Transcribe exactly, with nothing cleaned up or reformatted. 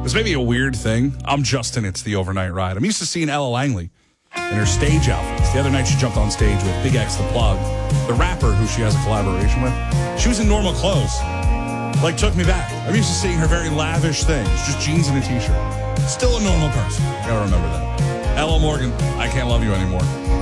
This may be a weird thing. I'm Justin. It's the overnight ride. I'm used to seeing Ella Langley in her stage outfits. The other night she jumped on stage with Big X the Plug, the rapper who she has a collaboration with. She was in normal clothes. Like, took me back. I'm used to seeing her very lavish things, just jeans and a t-shirt. Still a normal person. Gotta remember that. Ella Morgan, I Can't Love You Anymore.